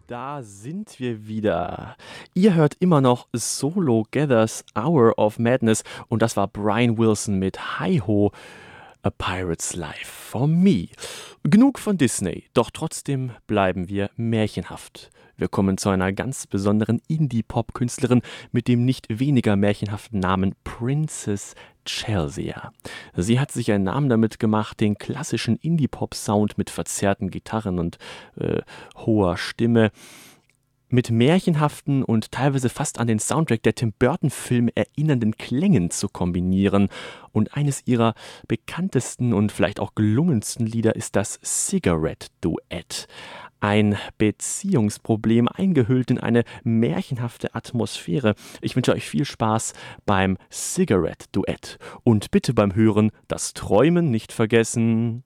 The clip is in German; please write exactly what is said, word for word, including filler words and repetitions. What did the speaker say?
Da sind wir wieder. Ihr hört immer noch Solo Gathers Hour of Madness und das war Brian Wilson mit Hi-Ho, A Pirate's Life for Me. Genug von Disney, doch trotzdem bleiben wir märchenhaft. Wir kommen zu einer ganz besonderen Indie-Pop-Künstlerin mit dem nicht weniger märchenhaften Namen Princess Chelsea. Sie hat sich einen Namen damit gemacht, den klassischen Indie-Pop-Sound mit verzerrten Gitarren und äh, hoher Stimme mit märchenhaften und teilweise fast an den Soundtrack der Tim Burton-Filme erinnernden Klängen zu kombinieren. Und eines ihrer bekanntesten und vielleicht auch gelungensten Lieder ist das Cigarette-Duett. Ein Beziehungsproblem eingehüllt in eine märchenhafte Atmosphäre. Ich wünsche euch viel Spaß beim Cigarette-Duett. Und bitte beim Hören das Träumen nicht vergessen.